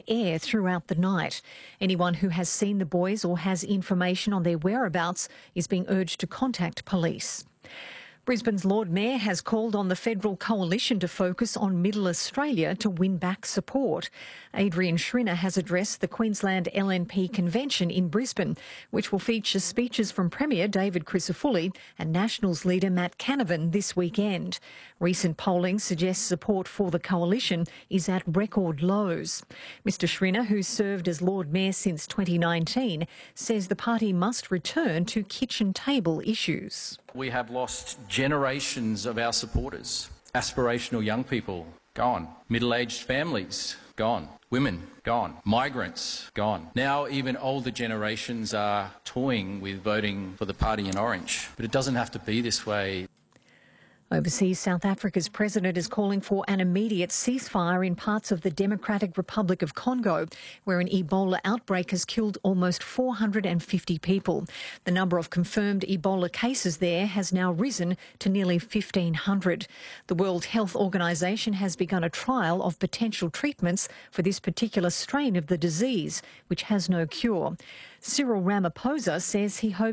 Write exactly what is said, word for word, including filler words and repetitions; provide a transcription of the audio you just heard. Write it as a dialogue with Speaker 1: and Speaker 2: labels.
Speaker 1: air throughout the night. Anyone who has seen the boys or has information on their whereabouts is being urged to contact police. Brisbane's Lord Mayor has called on the federal coalition to focus on Middle Australia to win back support. Adrian Schrinner has addressed the Queensland L N P convention in Brisbane, which will feature speeches from Premier David Crisafulli and Nationals leader Matt Canavan this weekend. Recent polling suggests support for the coalition is at record lows. Mister Schrinner, who's served as Lord Mayor since twenty nineteen, says the party must return to kitchen table issues.
Speaker 2: We have lost generations of our supporters. Aspirational young people, gone. Middle-aged families, gone. Women, gone. Migrants, gone. Now even older generations are toying with voting for the party in orange. But it doesn't have to be this way.
Speaker 1: Overseas, South Africa's president is calling for an immediate ceasefire in parts of the Democratic Republic of Congo, where an Ebola outbreak has killed almost four hundred fifty people. The number of confirmed Ebola cases there has now risen to nearly fifteen hundred. The World Health Organization has begun a trial of potential treatments for this particular strain of the disease, which has no cure. Cyril Ramaphosa says he hopes